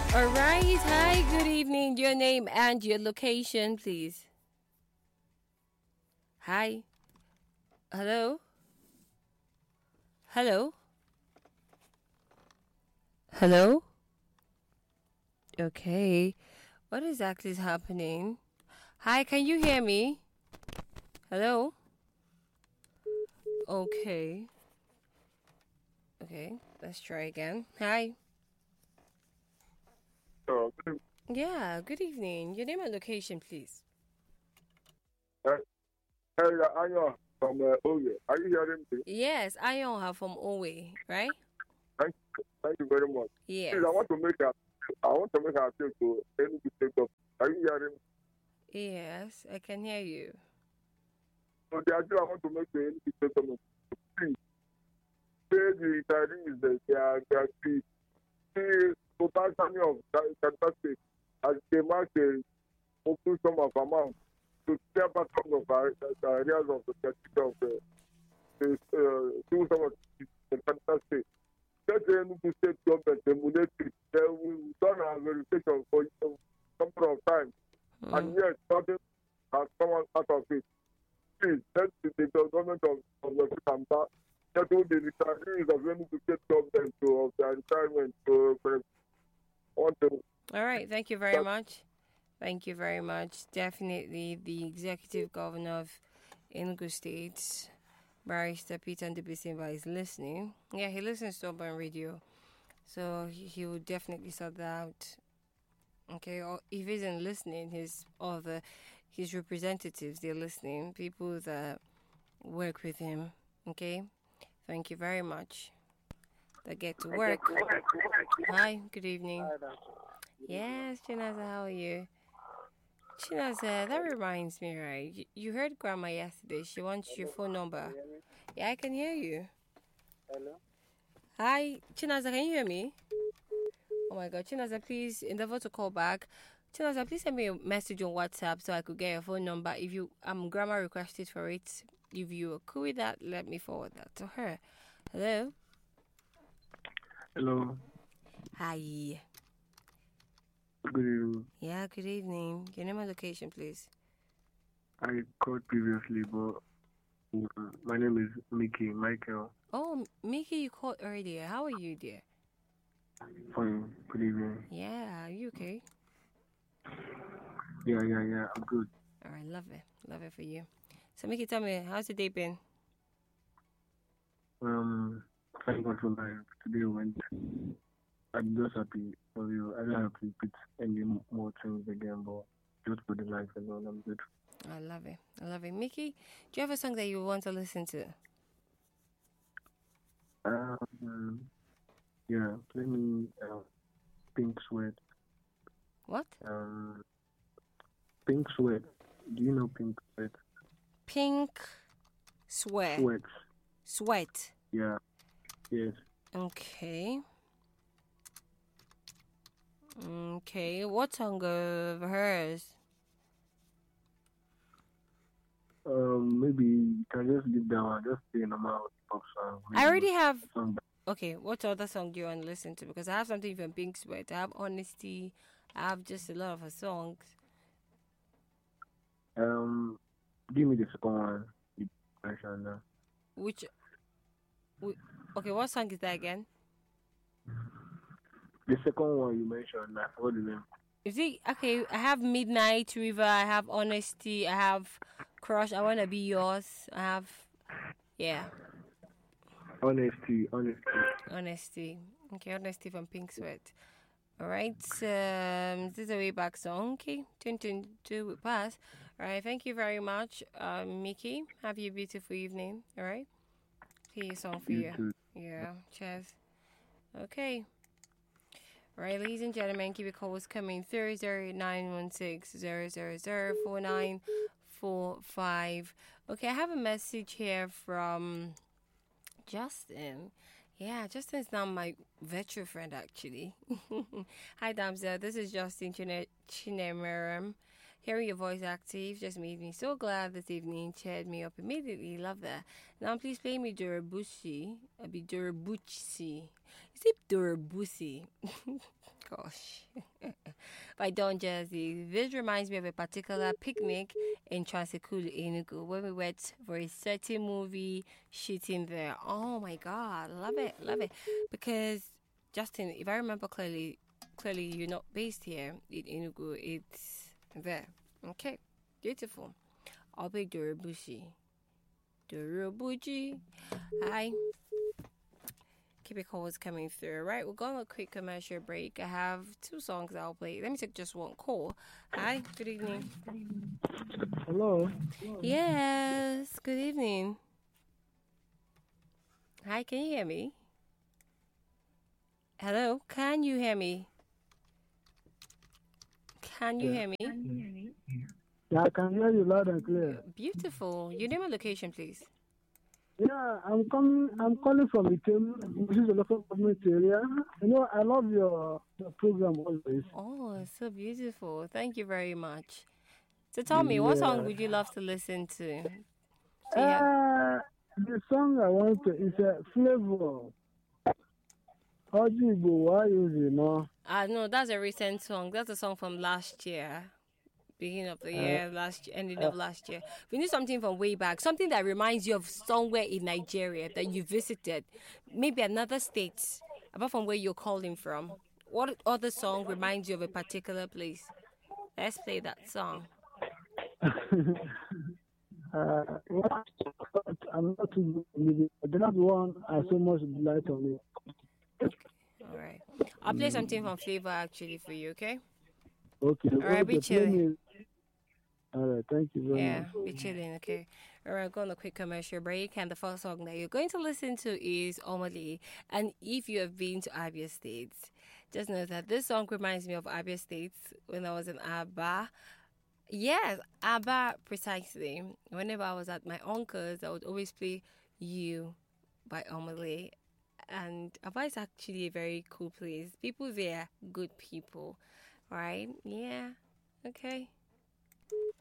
All right. Hi, good evening. Your name and your location, please. Hi. Hello? Hello? Hello? Okay. What exactly is happening? Hi, can you hear me? Hello? Okay. Okay, let's try again. Hi. So, Yeah, good evening. Your name and location, please. uh, hey, Anya from Oye. Are you hearing me? Yes, Ion have from Owe, right? Thank you very much. Please, Yes. I want to make a appeal to any state of. Are you hearing me? Yes, I can hear you. So the idea I want to make to any state government, please, pay the retirees their fee. See, total salary of that state as they mark a open sum of amount to clear back some of the areas of civil servants in the capital state. Let the Enugu state government emulate it. We've done a verification for a number of times, Mm. and yet nothing has come out of it. Please, let the government of the Kamba settle the retirees of Enugu state government of their retirement for one thing. All right, thank you very much. Thank you very much. Definitely the executive governor of Enugu State, Barrister Peter Ndibisimba, is listening. Yeah, he listens to Urban Radio. So he will definitely sort that out. Okay, or if he isn't listening, his representatives, they're listening. People that work with him. Okay? Thank you very much. That get to work. Hi, good evening. Yes, Chinaza, how are you? Chinaza, that reminds me, right? You heard Grandma yesterday. She wants your Hello, phone can number. you hear me? Yeah, I can hear you. Hello. Hi, Chinaza, can you hear me? Oh my God, Chinaza, please endeavor to call back. Chinaza, please send me a message on WhatsApp so I could get your phone number. If you Grandma requested for it, if you are cool with that, let me forward that to her. Hello. Hello, Hi. good evening. Yeah, good evening. Your name and location, please. I called previously, but my name is Mickey Michael. Oh, Mickey, you called earlier. How are you, dear? Fine, good evening. Yeah, are you okay? Yeah, I'm good. All right, love it for you. So, Mickey, tell me, how's your day been? Um, thank God for life. Today went. I'm just happy for you. I don't have to repeat any more things again, but just for the life alone, I'm good. I love it. I love it. Mickey, do you have a song that you want to listen to? Um, yeah, let me Pink Sweat. What? Um, Pink Sweat. Do you know Pink Sweat? Pink Sweat. Sweat. Sweat. Yeah. Yes. Okay. Okay. What song of hers? Maybe you can just leave that one. Just play a normal pop song. I Maybe already have. a song. Okay, what other song do you want to listen to? Because I have something from Pink Sweat. I have Honesty. I have just a lot of her songs. Um, Give me the second one. You mentioned now. Which. Okay, what song is that again? The second one you mentioned, I forgot the name. Is it okay? I have Midnight River. I have Honesty. I have Crush. I wanna be yours. I have yeah, Honesty. Honesty. Okay, Honesty from Pink Sweat. All right. This is a way back song. Okay, 2022 will pass. All right. Thank you very much, Mickey. Have you a beautiful evening. All right. Play a song for You you. too. Yeah. Cheers. Okay. All right, ladies and gentlemen, keep your calls coming through 0916 0004945. Okay, I have a message here from Justin. Yeah, Justin is now my virtual friend actually. Hi Damsel, this is Justin Chinemeram. Hearing your voice active just made me so glad this evening. Cheered me up immediately. Love that. Now please play me Durabushi. I'll be Durabuchi. Is it Durabushi? Gosh. By Don Jersey. This reminds me of a particular picnic in Transekulu, Enugu, when we went for a certain movie shooting there. Oh my God, love it, love it. Because Justin, if I remember clearly you're not based here in Enugu. It's there. Okay, beautiful. Obe Dorobushi. Dorobuji. Hi. Keep your calls coming through. Right, we'll go on a quick commercial break. I have 2 songs I'll play. Let me take just one call. Hi, good evening. Hello. Yes, good evening. Hi, can you hear me? Hello, can you hear me? Can you hear me? Yeah, I can hear you loud and clear. Beautiful. Your name and location, please. Yeah, I'm calling from Item, which is a local government area. You know, I love your program always. Oh, so beautiful. Thank you very much. So tell me, what song would you love to listen to? The song I want to is a Flavor. Ojibo, why is it no? No, that's a recent song. That's a song from last year. Beginning of the year, ending of last year. We need something from way back, something that reminds you of somewhere in Nigeria that you visited, maybe another state, apart from where you're calling from. What other song reminds you of a particular place? Let's play that song. I'm not too good. They're not the one I so much light on it. All right. I'll play something from Flavor actually for you, okay? Okay. All right, be chilling. All right, thank you very Yeah, much. be chilling, okay? All right, go on a quick commercial break. And the first song that you're going to listen to is Omali. And if you have been to Abia State, just know that this song reminds me of Abia State when I was in Aba. Yes, Aba, precisely. Whenever I was at my uncle's, I would always play You by Omali. And Aba is actually a very cool place. People there, good people, right? Yeah, okay.